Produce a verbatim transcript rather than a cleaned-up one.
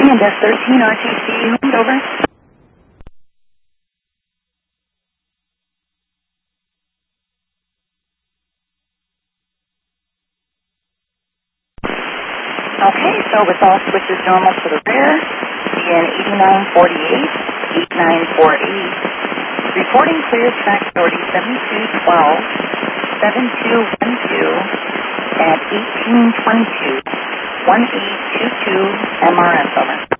and F thirteen R T C, moved over. Okay, so with all switches normal for the rear, begin eighty-nine forty-eight, eighty-nine forty-eight. Reporting clear track authority seventy-two twelve, seventy-two twelve, at eighteen twenty-two, eighteen twenty-two M R S, over.